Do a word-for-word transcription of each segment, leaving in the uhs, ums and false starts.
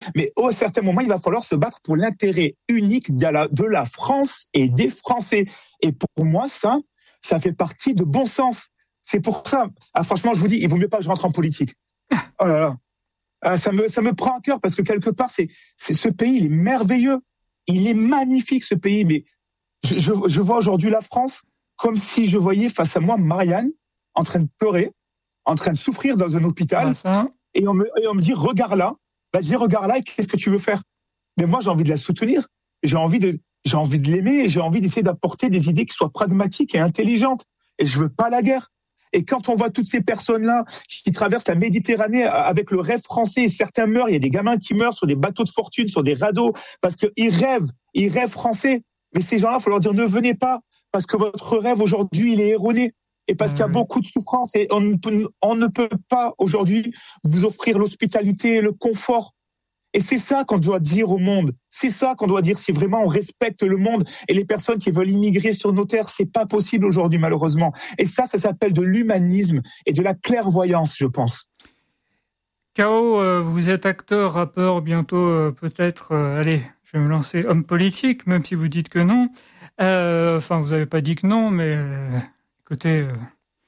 Mais au certain moment, il va falloir se battre pour l'intérêt unique de la, de la France et des Français. Et pour moi, ça, ça fait partie de bon sens. C'est pour ça, ah, franchement, je vous dis, il vaut mieux pas que je rentre en politique. Oh là là. Ah, ça me, ça me prend à cœur parce que quelque part, c'est, c'est ce pays, il est merveilleux. Il est magnifique, ce pays. Mais je, je, je vois aujourd'hui la France comme si je voyais face à moi Marianne en train de pleurer, en train de souffrir dans un hôpital. Ah, et, on me, et on me dit, regarde là. Bah, je dis, regarde là, et qu'est-ce que tu veux faire? Mais moi, j'ai envie de la soutenir. J'ai envie de, j'ai envie de l'aimer et j'ai envie d'essayer d'apporter des idées qui soient pragmatiques et intelligentes. Et je veux pas la guerre. Et quand on voit toutes ces personnes-là qui traversent la Méditerranée avec le rêve français, et certains meurent, il y a des gamins qui meurent sur des bateaux de fortune, sur des radeaux, parce qu'ils rêvent, ils rêvent français. Mais ces gens-là, il faut leur dire, ne venez pas, parce que votre rêve aujourd'hui, il est erroné. Et parce mmh. qu'il y a beaucoup de souffrance et on ne peut, on ne peut pas aujourd'hui vous offrir l'hospitalité et le confort. Et c'est ça qu'on doit dire au monde. C'est ça qu'on doit dire si vraiment on respecte le monde et les personnes qui veulent immigrer sur nos terres. C'est pas possible aujourd'hui, malheureusement. Et ça, ça s'appelle de l'humanisme et de la clairvoyance, je pense. K O, euh, vous êtes acteur, rappeur, bientôt euh, peut-être, euh, allez, je vais me lancer homme politique, même si vous dites que non. Euh, enfin, vous n'avez pas dit que non, mais euh, écoutez, euh,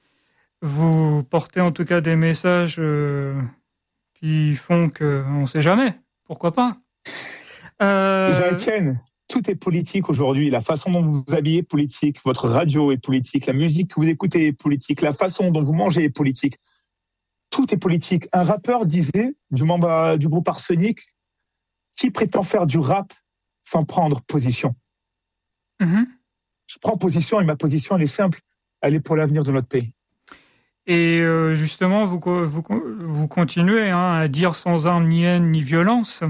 vous portez en tout cas des messages euh, qui font qu'on ne sait jamais. Pourquoi pas? euh... Jean-Étienne, tout est politique aujourd'hui. La façon dont vous vous habillez est politique, votre radio est politique, la musique que vous écoutez est politique, la façon dont vous mangez est politique. Tout est politique. Un rappeur disait, du membre du groupe Arsenic, qui prétend faire du rap sans prendre position? Mm-hmm. Je prends position et ma position, elle est simple. Elle est pour l'avenir de notre pays. Et euh, justement, vous, vous, vous continuez hein, à dire sans armes, ni haine, ni violence.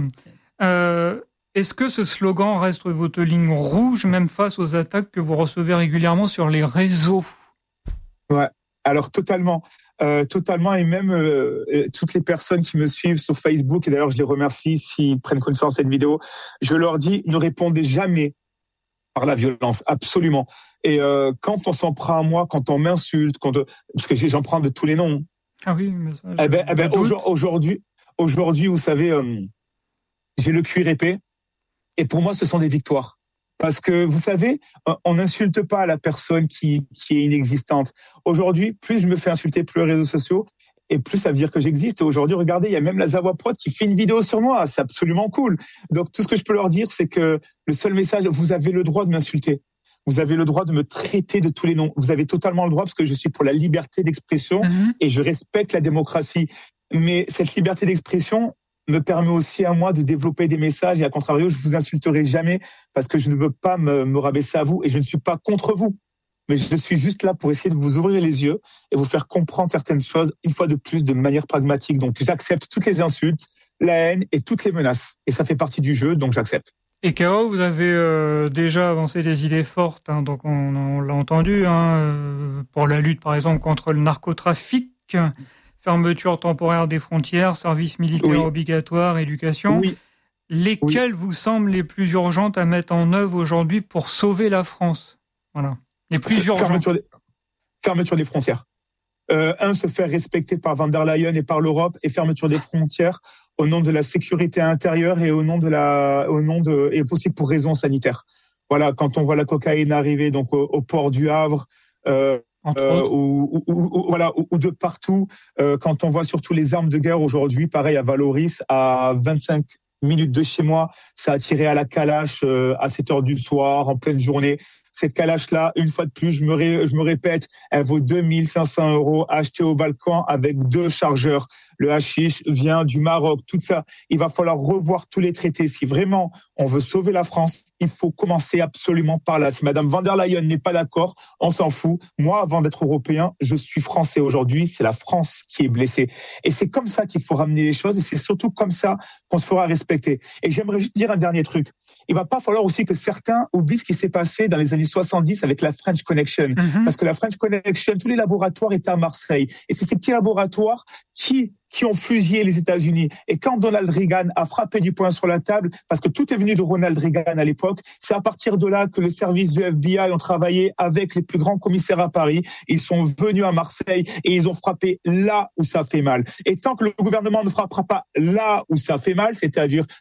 Euh, est-ce que ce slogan reste votre ligne rouge, même face aux attaques que vous recevez régulièrement sur les réseaux? Ouais, alors totalement. Euh, totalement, et même euh, toutes les personnes qui me suivent sur Facebook, et d'ailleurs je les remercie s'ils prennent connaissance de cette vidéo, je leur dis, ne répondez jamais par la violence, absolument. Et euh, quand on s'en prend à moi, quand on m'insulte, quand on, parce que j'en prends de tous les noms. Ah oui, mais ça, eh ben, eh ben, aujourd'hui, aujourd'hui, vous savez, euh, j'ai le cuir épais, et pour moi, ce sont des victoires. Parce que, vous savez, on n'insulte pas la personne qui, qui est inexistante. Aujourd'hui, plus je me fais insulter plus les réseaux sociaux, et plus ça veut dire que j'existe. Et aujourd'hui, regardez, il y a même la Zavoie Prod qui fait une vidéo sur moi. C'est absolument cool. Donc, tout ce que je peux leur dire, c'est que le seul message, vous avez le droit de m'insulter. Vous avez le droit de me traiter de tous les noms. Vous avez totalement le droit parce que je suis pour la liberté d'expression mmh. et je respecte la démocratie. Mais cette liberté d'expression me permet aussi à moi de développer des messages et à contrario, je vous insulterai jamais parce que je ne veux pas me, me rabaisser à vous et je ne suis pas contre vous. Mais je suis juste là pour essayer de vous ouvrir les yeux et vous faire comprendre certaines choses, une fois de plus, de manière pragmatique. Donc, j'accepte toutes les insultes, la haine et toutes les menaces. Et ça fait partie du jeu, donc j'accepte. Et K O, vous avez euh, déjà avancé des idées fortes, hein, donc on, on l'a entendu, hein, euh, pour la lutte, par exemple, contre le narcotrafic, fermeture temporaire des frontières, service militaire oui. obligatoire, éducation. Oui. Lesquelles oui. vous semblent les plus urgentes à mettre en œuvre aujourd'hui pour sauver la France? Voilà. Les plus urgentes. Fermeture des, fermeture des frontières. Euh, un, se faire respecter par Van der Leyen et par l'Europe, et fermeture des frontières au nom de la sécurité intérieure et au nom de la, au nom de, et aussi pour raisons sanitaires. Voilà, quand on voit la cocaïne arriver donc au, au port du Havre, euh, euh, ou, ou, ou, voilà, ou, ou de partout, euh, quand on voit surtout les armes de guerre aujourd'hui, pareil à Valoris, à vingt-cinq minutes de chez moi, ça a tiré à la calache euh, à sept heures du soir, en pleine journée. Cette calache-là, une fois de plus, je me, ré, je me répète, elle vaut deux mille cinq cents euros achetée au Balkan avec deux chargeurs. Le hashish vient du Maroc, tout ça. Il va falloir revoir tous les traités. Si vraiment on veut sauver la France, il faut commencer absolument par là. Si Madame Van der Leyen n'est pas d'accord, on s'en fout. Moi, avant d'être européen, je suis français aujourd'hui. C'est la France qui est blessée. Et c'est comme ça qu'il faut ramener les choses. Et c'est surtout comme ça qu'on se fera respecter. Et j'aimerais juste dire un dernier truc. Il va pas falloir aussi que certains oublient ce qui s'est passé dans les années soixante-dix avec la French Connection. Mm-hmm. Parce que la French Connection, tous les laboratoires étaient à Marseille. Et c'est ces petits laboratoires qui, qui ont fusillé les États-Unis. Et quand Donald Reagan a frappé du poing sur la table, parce que tout est venu de Ronald Reagan à l'époque, c'est à partir de là que les services du F B I ont travaillé avec les plus grands commissaires à Paris. Ils sont venus à Marseille et ils ont frappé là où ça fait mal. Et tant que le gouvernement ne frappera pas là où ça fait mal, c'est-à-dire